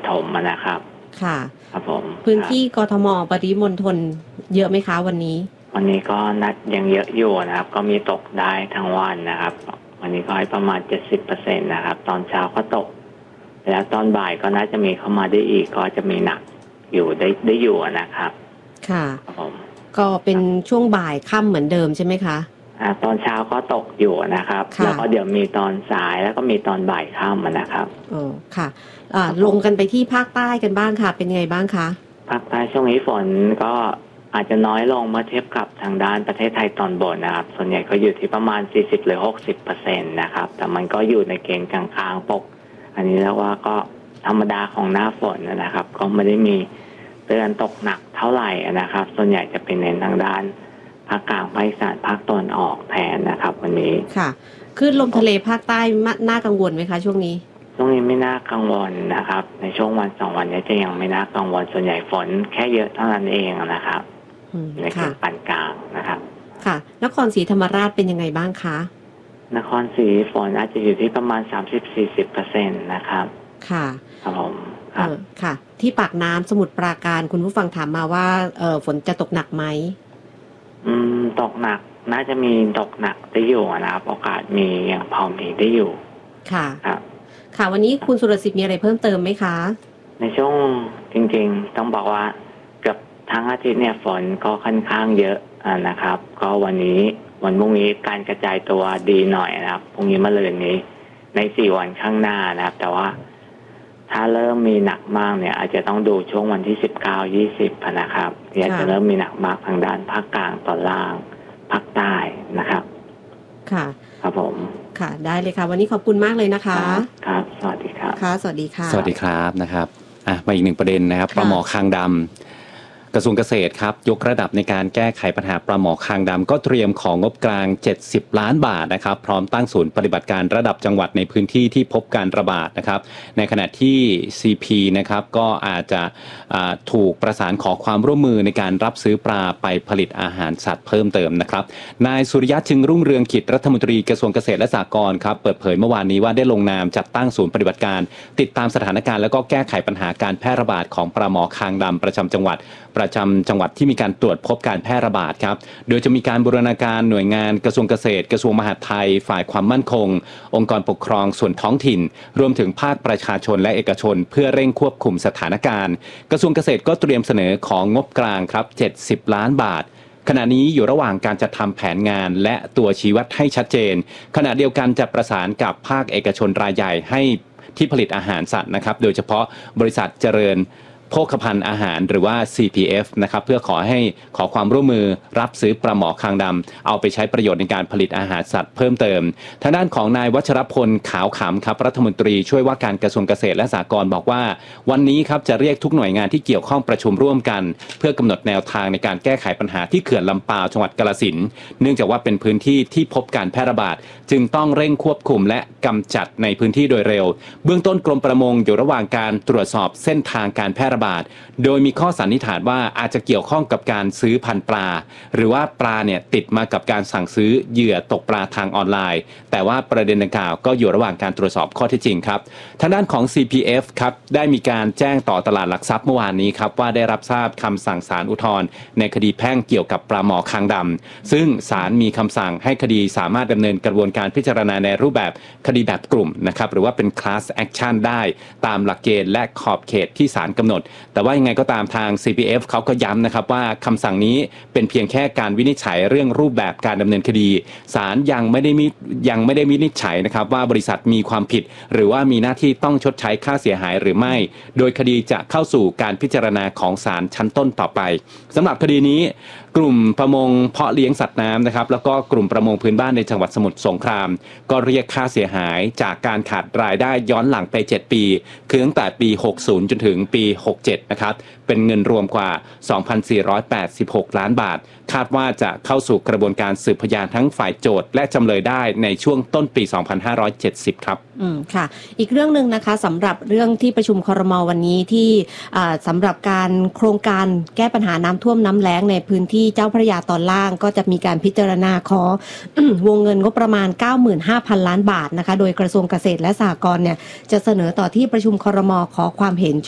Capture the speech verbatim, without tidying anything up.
ฐมนะครับค่ะครับผมพื้นที่กทมปริมณฑลเยอะไหมคะวันนี้วันนี้ก็นัดยังเยอะอยู่นะครับก็มีตกได้ทั้งวันนะครับวันนี้ก็ให้ประมาณ เจ็ดสิบเปอร์เซ็นต์ นะครับตอนเช้าก็ตกแล้วตอนบ่ายก็น่าจะมีเข้ามาได้อีกก็จะมีหนักอยู่ได้ได้อยู่นะครับค่ะครับผมก็เป็นช่วงบ่ายค่ำเหมือนเดิมใช่ไหมคะอ่าตอนเช้าก็ตกอยู่นะครับแล้วก็เดี๋ยวมีตอนสายแล้วก็มีตอนบ่ายค่ำนะครับอ๋อค่ะอ่าลงกันไปที่ภาคใต้กันบ้างค่ะเป็นไงบ้างคะภาคใต้ช่วงนี้ฝนก็อาจจะน้อยลงเมื่อเทียบกับทางด้านประเทศไทยตอนบนนะครับส่วนใหญ่ก็อยู่ที่ประมาณ สี่สิบ หรือ หกสิบเปอร์เซ็นต์ นะครับแต่มันก็อยู่ในเกณฑ์กลางๆปกอันนี้แล้วว่าก็ธรรมดาของหน้าฝนนะครับก็ไม่ได้มีเตือนตกหนักเท่าไหร่นะครับส่วนใหญ่จะเป็นในทางด้านภาคกลางภาคอีสานภาคตะวันออกแทนนะครับวันนี้ค่ะคลื่นลมทะเลภาคใต้น่ากังวลไหมคะช่วงนี้ช่วงนี้ไม่น่ากังวลนะครับในช่วงวันสองวันนี้จะยังไม่น่ากังวลส่วนใหญ่ฝนแค่เยอะเท่านั้นเองนะครับในเขตปานกลางนะครับค่ะนครศรีธรรมราชเป็นยังไงบ้างคะนครศรีฝนอาจจะอยู่ที่ประมาณ สามสิบถึงสี่สิบเปอร์เซ็นต์ นะครับค่ะครับผมครับค่ะที่ปากน้ำสมุทรปราการคุณผู้ฟังถามมาว่าเอ่อฝนจะตกหนักไหมอืมตกหนักน่าจะมีตกหนักได้อยู่นะครับโอกาสมียังพอมีได้อยู่ค่ะครับค่ะวันนี้คุณสุรสิทธิ์มีอะไรเพิ่มเติมไหมคะในช่วงจริงๆต้องบอกว่าเกือบทั้งอาทิตย์เนี่ยฝนก็ค่อนข้างเยอะนะครับก็วันนี้วันพรุ่งนี้การกระจายตัวดีหน่อยนะครับพรุ่งนี้มะรืนนี้ในสี่วันข้างหน้านะครับแต่ว่าถ้าเริ่มมีหนักมากเนี่ยอาจจะต้องดูช่วงวันที่สิบเก้า ยี่สิบนะครับที่อาจจะเริ่มมีหนักมากทางด้านภาคกลางตอนล่างภาคใต้นะครับค่ะครับผมค่ะได้เลยค่ะวันนี้ขอบคุณมากเลยนะคะครับสวัสดีครับค่ะสวัสดีค่ะสวัสดีครับนะครับอ่ะมาอีกหนึ่งประเด็นนะครับปลาหมอคางดำกระทรวงเกษตรครับยกระดับในการแก้ไขปัญหาปลาหมอคางดำก็เตรียมของงบกลางเจ็ดสิบล้านบาทนะครับพร้อมตั้งศูนย์ปฏิบัติการระดับจังหวัดในพื้นที่ที่พบการระบาดนะครับในขณะที่ ซี พี นะครับก็อาจจะถูกประสานขอความร่วมมือในการรับซื้อปลาไปผลิตอาหารสัตว์เพิ่มเติมนะครับนายสุริยะจึงรุ่งเรืองกิจรัฐมนตรีกระทรวงเกษตรและสหกรณ์ครับเปิดเผยเมื่อวานนี้ว่าได้ลงนามจัดตั้งศูนย์ปฏิบัติการติดตามสถานการณ์แล้วก็แก้ไขปัญหาการแพร่ระบาดของปลาหมอคางดำประจำจังหวัดประจำจังหวัดที่มีการตรวจพบการแพร่ระบาดครับโดยจะมีการบูรณาการหน่วยงานกระทรวงเกษตรกระทรวงมหาดไทยฝ่ายความมั่นคงองค์กรปกครองส่วนท้องถิ่นรวมถึงภาคประชาชนและเอกชนเพื่อเร่งควบคุมสถานการณ์กระทรวงเกษตรก็เตรียมเสนอของงบกลางครับเจ็ดสิบล้านบาทขณะนี้อยู่ระหว่างการจัดทำแผนงานและตัวชี้วัดให้ชัดเจนขณะเดียวกันจะประสานกับภาคเอกชนรายใหญ่ให้ที่ผลิตอาหารสัตว์นะครับโดยเฉพาะบริษัทเจริญโภคภัณฑ์อาหารหรือว่า ซี พี เอฟ นะครับเพื่อขอให้ขอความร่วมมือรับซื้อปลาหมอคางดำเอาไปใช้ประโยชน์ในการผลิตอาหารสัตว์เพิ่มเติมทางด้านของนายวัชรพลขาวขำครับรัฐมนตรีช่วยว่าการกระทรวงเกษตรและสหกรณ์บอกว่าวันนี้ครับจะเรียกทุกหน่วยงานที่เกี่ยวข้องประชุมร่วมกันเพื่อกำหนดแนวทางในการแก้ไขปัญหาที่เขื่อนลำปาวจังหวัดกาฬสินธุ์เนื่องจากว่าเป็นพื้นที่ที่พบการแพร่ระบาดจึงต้องเร่งควบคุมและกำจัดในพื้นที่โดยเร็วเบื้องต้นกรมประมงอยู่ระหว่างการตรวจสอบเส้นทางการแพร่ระบาดโดยมีข้อสันนิษฐานว่าอาจจะเกี่ยวข้องกับการซื้อพันธุ์ปลาหรือว่าปลาเนี่ยติดมากับการสั่งซื้อเหยื่อตกปลาทางออนไลน์แต่ว่าประเด็นดังกล่าวก็อยู่ระหว่างการตรวจสอบข้อเท็จจริงครับทางด้านของ ซี พี เอฟ ครับได้มีการแจ้งต่อตลาดหลักทรัพย์เมื่อวานนี้ครับว่าได้รับทราบคำสั่งศาลอุทธรณ์ในคดีแพ่งเกี่ยวกับปลาหมอคางดำซึ่งศาลมีคำสั่งให้คดีสามารถดำเนินกระบวนการพิจารณาในรูปแบบคดีแบบกลุ่มนะครับหรือว่าเป็น class action ได้ตามหลักเกณฑ์และขอบเขตที่ศาลกำหนดแต่ว่ายังไงก็ตามทาง ซี พี เอฟ เขาก็ย้ำนะครับว่าคำสั่งนี้เป็นเพียงแค่การวินิจฉัยเรื่องรูปแบบการดำเนินคดีศาลยังไม่ได้มียังไม่ได้วินิจฉัยนะครับว่าบริษัทมีความผิดหรือว่ามีหน้าที่ต้องชดใช้ค่าเสียหายหรือไม่โดยคดีจะเข้าสู่การพิจารณาของศาลชั้นต้นต่อไปสำหรับคดีนี้กลุ่มประมงเพาะเลี้ยงสัตว์น้ำนะครับแล้วก็กลุ่มประมงพื้นบ้านในจังหวัดสมุทรสงครามก็เรียกค่าเสียหายจากการขาดรายได้ย้อนหลังไปเจ็ดปีคือตั้งแต่ปีหกสิบจนถึงปีหกสิบเจ็ดนะครับเป็นเงินรวมกว่า สองพันสี่ร้อยแปดสิบหก ล้านบาทคาดว่าจะเข้าสู่กระบวนการสืบพยานทั้งฝ่ายโจทก์และจำเลยได้ในช่วงต้นปีสองพันห้าร้อยเจ็ดสิบครับอืมค่ะอีกเรื่องนึงนะคะสำหรับเรื่องที่ประชุมครม.วันนี้ที่อ่าสำหรับการโครงการแก้ปัญหาน้ำท่วมน้ำแล้งในพื้นที่เจ้าพระยาตอนล่างก็จะมีการพิจารณาขอ วงเงินงบประมาณ เก้าหมื่นห้าพัน ล้านบาทนะคะโดยกระทรวงเกษตรและสหกรณ์เนี่ยจะเสนอต่อที่ประชุมครม.ขอความเห็น